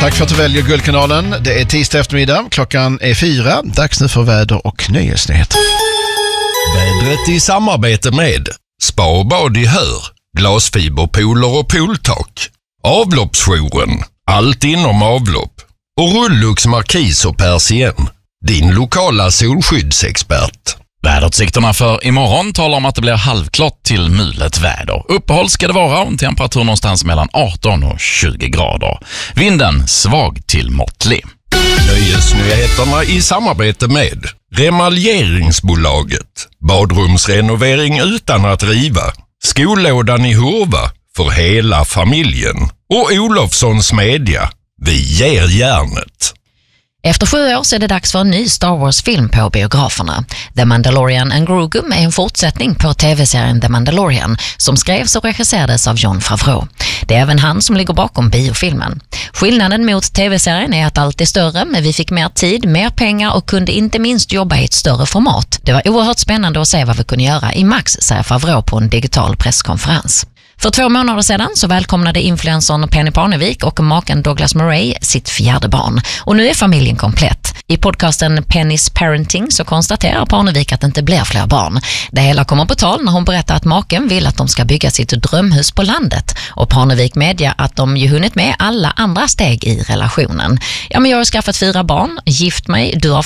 Tack för att du väljer Guldkanalen. Det är tisdag eftermiddag, klockan är 4. Dags nu för väder- och nöjesnyheter. Vädret i samarbete med Spa och bad i Hör, glasfiberpooler och pooltak, Avloppsjouren, allt inom avlopp och Rullux Markis och Persien, din lokala solskyddsexpert. Väderutsikterna för imorgon talar om att det blir halvklart till mulet väder. Uppehåll ska det vara och en temperatur någonstans mellan 18 och 20 grader. Vinden svag till måttlig. Nöjesnyheterna i samarbete med Remaljeringsbolaget, badrumsrenovering utan att riva, Skolådan i Hurva för hela familjen och Olofssons Media, vi ger järnet. Efter 7 år så är det dags för en ny Star Wars-film på biograferna. The Mandalorian and Grogu är en fortsättning på tv-serien The Mandalorian som skrevs och regisserades av Jon Favreau. Det är även han som ligger bakom biofilmen. Skillnaden mot tv-serien är att allt är större, men vi fick mer tid, mer pengar och kunde inte minst jobba i ett större format. Det var oerhört spännande att se vad vi kunde göra i Max, säger Favreau på en digital presskonferens. För 2 månader sedan så välkomnade influencern Penny Parnevik och maken Douglas Murray sitt 4:e barn. Och nu är familjen komplett. I podcasten Penny's Parenting så konstaterar Parnevik att det inte blir fler barn. Det hela kommer på tal när hon berättar att maken vill att de ska bygga sitt drömhus på landet. Och Parnevik medger att de ju hunnit med alla andra steg i relationen. Ja, men jag har skaffat 4 barn, gift mig, du har